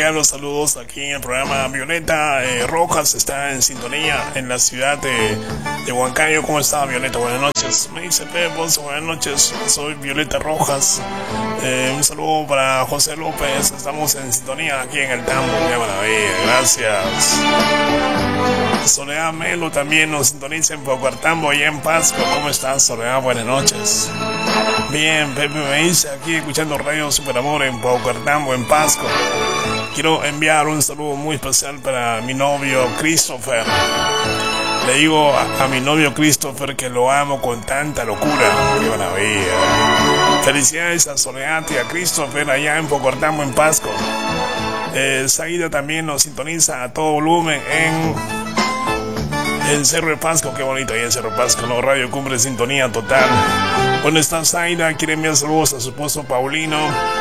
enviar los saludos aquí en el programa. Violeta Rojas está en sintonía en la ciudad de Huancayo. ¿Cómo está, Violeta? Buenas noches. Me dice Pepe Ponce, buenas noches. Soy Violeta Rojas. Un saludo para José López. Estamos en sintonía aquí en el Tambo. Qué maravilla, gracias. Soledad Melo también nos sintoniza en Paucartambo, allá en Pasco. ¿Cómo estás, Soledad? Buenas noches. Bien, Pepe me dice aquí escuchando Radio Superamor en Paucartambo, en Pasco. Quiero enviar un saludo muy especial para mi novio Christopher. Le digo a mi novio Christopher que lo amo con tanta locura. Qué maravilla. Felicidades a Soledad y a Christopher allá en Paucartambo, en Pasco. Saida también nos sintoniza a todo volumen en Cerro de Pasco. Qué bonito ahí en Cerro de Pasco, ¿no? Radio Cumbre, sintonía total. Bueno, está Zaida, quiere enviar saludos a su esposo Paulino,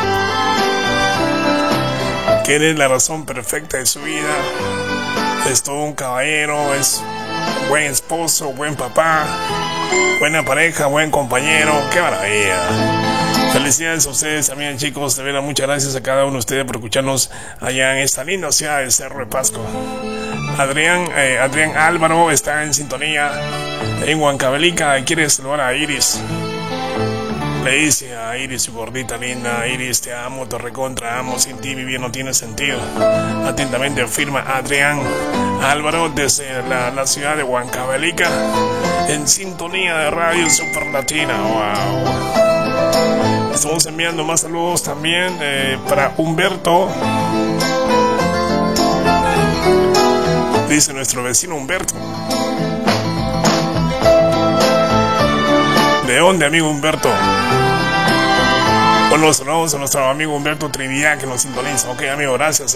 que eres la razón perfecta de su vida. Es todo un caballero, es buen esposo, buen papá, buena pareja, buen compañero. Qué maravilla. Felicidades a ustedes también, chicos. De verdad, muchas gracias a cada uno de ustedes por escucharnos allá en esta linda ciudad de Cerro de Pasco. Adrián Álvaro está en sintonía en Huancavelica. Quiere saludar a Iris. Le dice a Iris, su gordita linda: Iris, te amo, te recontra amo, sin ti mi vida no tiene sentido. Atentamente firma Adrián Álvaro desde la ciudad de Huancavelica, en sintonía de Radio Super Latina. Wow. Estamos enviando más saludos también para Humberto. Dice nuestro vecino Humberto. ¿De dónde, amigo Humberto? Bueno, saludamos a nuestro amigo Humberto Trinidad, que nos sintoniza. Ok, amigo, gracias,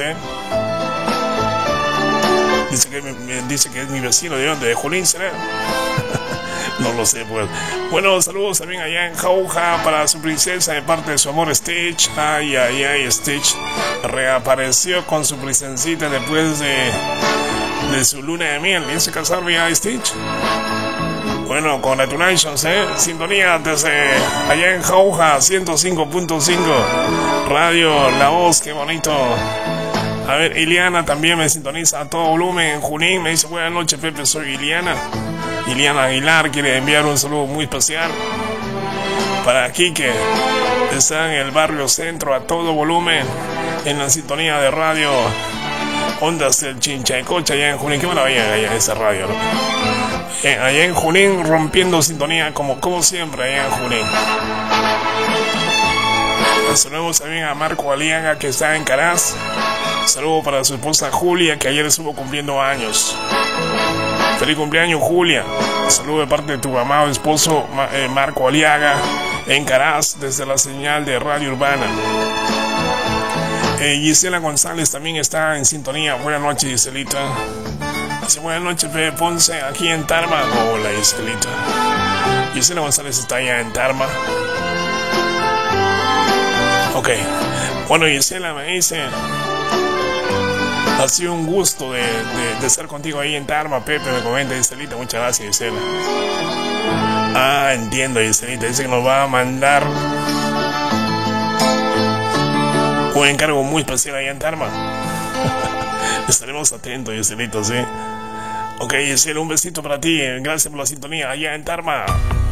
Dice que es mi vecino. ¿De dónde? ¿De Junín, será? No lo sé, pues. Bueno, saludos también allá en Jauja para su princesa de parte de su amor Stitch. Ay, Stitch reapareció con su princesita después de su luna de miel. ¿Piensa casar ya, Stitch? Bueno, congratulations, sintonía desde allá en Jauja, 105.5 Radio La Voz. Qué bonito. A ver, Iliana también me sintoniza a todo volumen en Junín. Me dice: buenas noches, Pepe, soy Iliana. Iliana Aguilar quiere enviar un saludo muy especial para Quique. Está en el barrio Centro a todo volumen en la sintonía de radio Ondas del Chinchaycocha, allá en Junín. Qué maravilla allá en esa radio, ¿no? Allá en Junín, rompiendo sintonía como siempre allá en Junín. Saludamos también a Marco Aliaga, que está en Caraz. Saludo para su esposa Julia, que ayer estuvo cumpliendo años. Feliz cumpleaños, Julia. Saludo de parte de tu amado esposo Marco Aliaga en Caraz, desde la señal de Radio Urbana. Gisela González también está en sintonía. Buenas noches, Giselita. Dice: buenas noches, Pepe Ponce, aquí en Tarma. Hola, Giselita. Gisela González está allá en Tarma. Ok. Bueno, Gisela me dice: ha sido un gusto de estar contigo ahí en Tarma, Pepe. Me comenta Giselita. Muchas gracias, Gisela. Ah, entiendo, Giselita. Dice que nos va a mandar un encargo muy especial allá en Tarma. Estaremos atentos, Giselito, ¿sí? Ok, Gisela, un besito para ti. Gracias por la sintonía allá en Tarma.